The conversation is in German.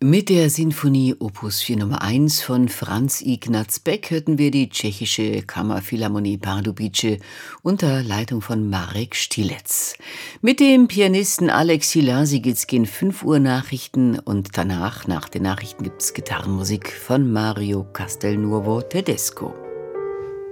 Mit der Sinfonie Opus 4 Nummer 1 von Franz Ignaz Beck hörten wir die tschechische Kammerphilharmonie Pardubice unter Leitung von Marek Stilec. Mit dem Pianisten Alexi Lasi geht's gegen 5 Uhr Nachrichten und danach, nach den Nachrichten, gibt's Gitarrenmusik von Mario Castelnuovo Tedesco.